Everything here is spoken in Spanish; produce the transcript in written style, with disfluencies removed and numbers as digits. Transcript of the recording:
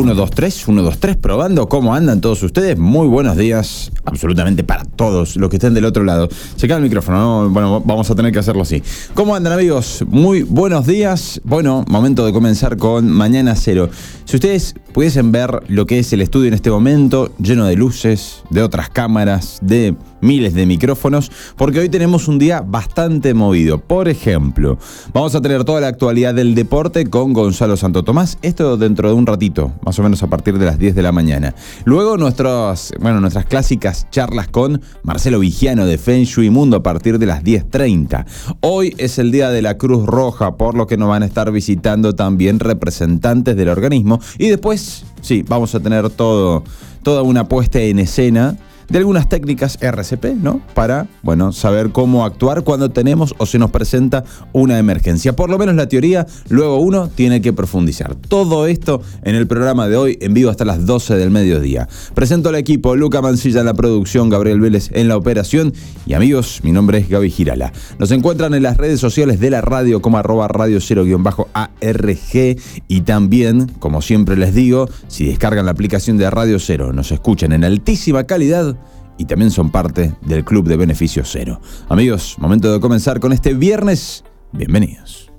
1, 2, 3, 1, 2, 3, probando. ¿Cómo andan todos ustedes? Muy buenos días, absolutamente para todos los que estén del otro lado. Checa el micrófono, ¿no? Bueno, vamos a tener que hacerlo así. ¿Cómo andan, amigos? Muy buenos días. Bueno, momento de comenzar con Mañana Cero. Si ustedes pudiesen ver lo que es el estudio en este momento, lleno de luces, de otras cámaras, de miles de micrófonos, porque hoy tenemos un día bastante movido. Por ejemplo, vamos a tener toda la actualidad del deporte con Gonzalo Santo Tomás, esto dentro de un ratito, más o menos a partir de las 10 de la mañana. Luego nuestras clásicas charlas con Marcelo Vigiano de Feng Shui Mundo a partir de las 10:30. Hoy es el día de la Cruz Roja, por lo que nos van a estar visitando también representantes del organismo. Y después, sí, vamos a tener toda una puesta en escena de algunas técnicas RCP, ¿no? Para, saber cómo actuar cuando tenemos o se nos presenta una emergencia. Por lo menos la teoría, luego uno tiene que profundizar. Todo esto en el programa de hoy, en vivo hasta las 12 del mediodía. Presento al equipo, Luca Mancilla en la producción, Gabriel Vélez en la operación. Y amigos, mi nombre es Gaby Girala. Nos encuentran en las redes sociales de la radio como @radio 0-ARG. Y también, como siempre les digo, si descargan la aplicación de Radio Cero, nos escuchan en altísima calidad y también son parte del Club de Beneficio Cero. Amigos, momento de comenzar con este viernes. Bienvenidos.